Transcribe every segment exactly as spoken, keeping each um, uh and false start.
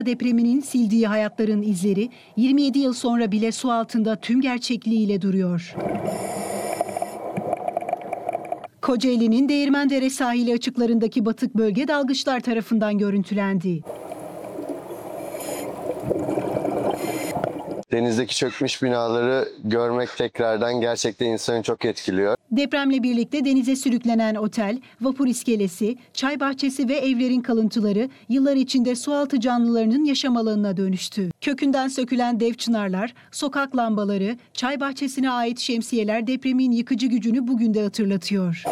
Depreminin sildiği hayatların izleri yirmi yedi yıl sonra bile su altında tüm gerçekliğiyle duruyor. Kocaeli'nin Değirmendere sahili açıklarındaki batık bölge dalgıçlar tarafından görüntülendi. Denizdeki çökmüş binaları görmek tekrardan gerçekten insanı çok etkiliyor. Depremle birlikte denize sürüklenen otel, vapur iskelesi, çay bahçesi ve evlerin kalıntıları yıllar içinde sualtı canlılarının yaşam alanına dönüştü. Kökünden sökülen dev çınarlar, sokak lambaları, çay bahçesine ait şemsiyeler depremin yıkıcı gücünü bugün de hatırlatıyor.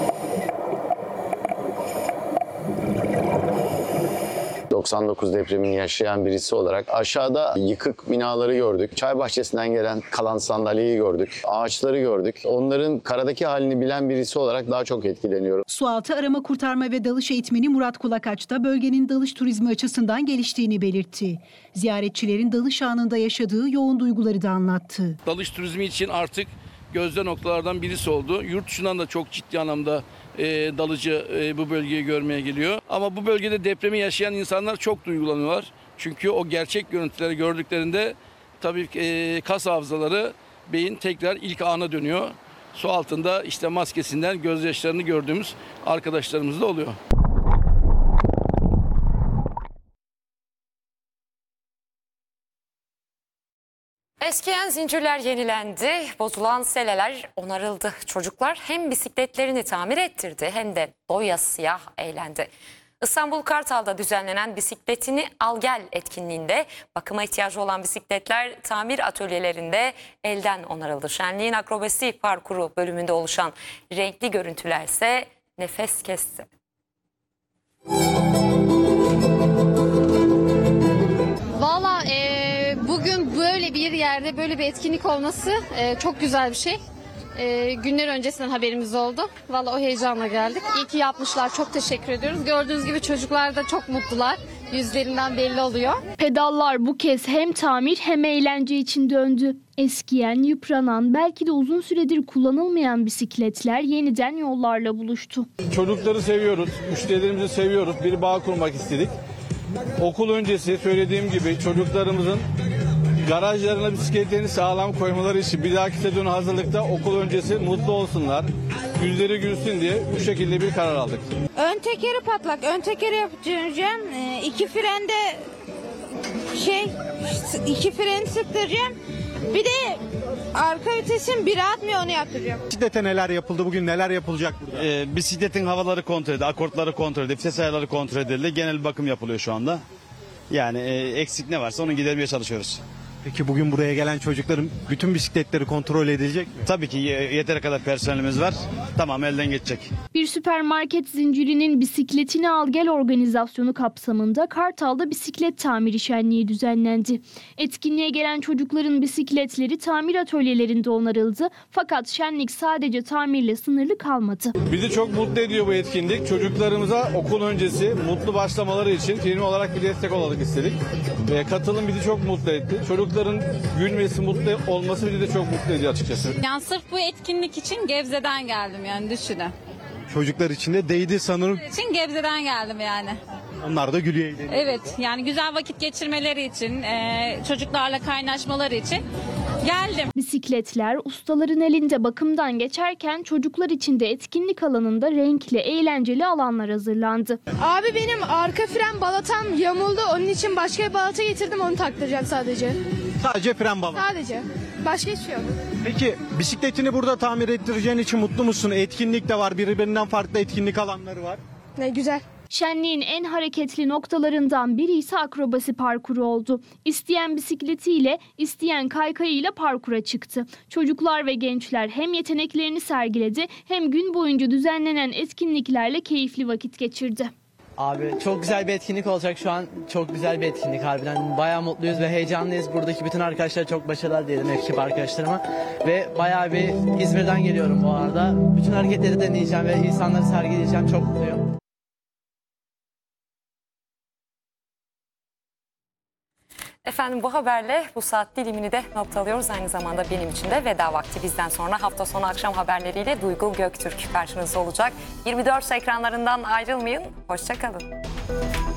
doksan dokuz depremini yaşayan birisi olarak aşağıda yıkık binaları gördük. Çay bahçesinden gelen kalan sandalyeyi gördük. Ağaçları gördük. Onların karadaki halini bilen birisi olarak daha çok etkileniyorum. Sualtı arama, kurtarma ve dalış eğitmeni Murat Kulakaç da bölgenin dalış turizmi açısından geliştiğini belirtti. Ziyaretçilerin dalış anında yaşadığı yoğun duyguları da anlattı. Dalış turizmi için artık gözde noktalardan birisi oldu. Yurt dışından da çok ciddi anlamda e, dalıcı e, bu bölgeyi görmeye geliyor. Ama bu bölgede depremi yaşayan insanlar çok duygulanıyorlar. Çünkü o gerçek görüntüleri gördüklerinde tabii e, kas hafızaları, beyin tekrar ilk ana dönüyor. Su altında işte maskesinden gözyaşlarını gördüğümüz arkadaşlarımız da oluyor. Eskiyen zincirler yenilendi, bozulan seleler onarıldı. Çocuklar hem bisikletlerini tamir ettirdi hem de doyasıya eğlendi. İstanbul Kartal'da düzenlenen Bisikletini Al Gel etkinliğinde bakıma ihtiyacı olan bisikletler tamir atölyelerinde elden onarıldı. Şenliğin akrobasi parkuru bölümünde oluşan renkli görüntülerse nefes kesti. Valla e, bugün böyle bir yerde böyle bir etkinlik olması e, çok güzel bir şey. E, günler öncesinden haberimiz oldu. Valla o heyecanla geldik. İyi ki yapmışlar. Çok teşekkür ediyoruz. Gördüğünüz gibi çocuklar da çok mutlular. Yüzlerinden belli oluyor. Pedallar bu kez hem tamir hem eğlence için döndü. Eskiyen, yıpranan, belki de uzun süredir kullanılmayan bisikletler yeniden yollarla buluştu. Çocukları seviyoruz, müşterilerimizi seviyoruz. Bir bağ kurmak istedik. Okul öncesi söylediğim gibi çocuklarımızın garajlarına bisikletlerini sağlam koymaları için bir dahaki sezonu hazırlıkta okul öncesi mutlu olsunlar, yüzleri gülsün diye bu şekilde bir karar aldık. Ön tekeri patlak, ön tekeri yapacağım, iki frende şey, iki freni sıktıracağım. Bir de arka vitesin biri atmıyor, onu yaptıracağım. Bisiklete neler yapıldı, bugün neler yapılacak burada? Ee, bisikletin havaları kontrol edildi, akortları kontrol edildi, vites ayarları kontrol edildi. Genel bakım yapılıyor şu anda. Yani e, eksik ne varsa onu gidermeye çalışıyoruz. Peki bugün buraya gelen çocukların bütün bisikletleri kontrol edilecek mi? Tabii ki yeteri kadar personelimiz var. Tamam, elden geçecek. Bir süpermarket zincirinin Bisikletini Al Gel organizasyonu kapsamında Kartal'da bisiklet tamiri şenliği düzenlendi. Etkinliğe gelen çocukların bisikletleri tamir atölyelerinde onarıldı. Fakat şenlik sadece tamirle sınırlı kalmadı. Bizi çok mutlu ediyor bu etkinlik. Çocuklarımıza okul öncesi mutlu başlamaları için firma olarak bir destek olalım istedik. E, katılım bizi çok mutlu etti. Çocuk Çocukların gülmesi, mutlu olması bizi de çok mutlu ediyor açıkçası. Yani sırf bu etkinlik için Gebze'den geldim yani, düşünün. Çocuklar için de değdi sanırım. Çocuklar için Gebze'den geldim yani. Onlar da gülüyor eğleniyor. Evet, yani güzel vakit geçirmeleri için, e, çocuklarla kaynaşmaları için geldim. Bisikletler ustaların elinde bakımdan geçerken çocuklar için de etkinlik alanında renkli, eğlenceli alanlar hazırlandı. Abi benim arka fren balatam yamuldu, onun için başka bir balata getirdim, onu taktıracağım sadece. Sadece fren balata. Sadece. Başka hiçbir şey yok. Peki bisikletini burada tamir ettireceğin için mutlu musun? Etkinlik de var, birbirinden farklı etkinlik alanları var. Ne güzel. Şenliğin en hareketli noktalarından biri ise akrobasi parkuru oldu. İsteyen bisikletiyle, isteyen kaykayıyla parkura çıktı. Çocuklar ve gençler hem yeteneklerini sergiledi hem gün boyunca düzenlenen etkinliklerle keyifli vakit geçirdi. Abi çok güzel bir etkinlik olacak şu an. Çok güzel bir etkinlik harbiden. Bayağı mutluyuz ve heyecanlıyız. Buradaki bütün arkadaşlara çok başarılar diyelim, ekip arkadaşlarıma. Ve bayağı bir İzmir'den geliyorum bu arada. Bütün hareketleri deneyeceğim ve insanları sergileyeceğim. Çok mutluyum. Efendim bu haberle bu saat dilimini de noktalıyoruz. Aynı zamanda benim için de veda vakti. Bizden sonra hafta sonu akşam haberleriyle Duygu Göktürk karşınızda olacak. yirmi dört ekranlarından ayrılmayın. Hoşça kalın.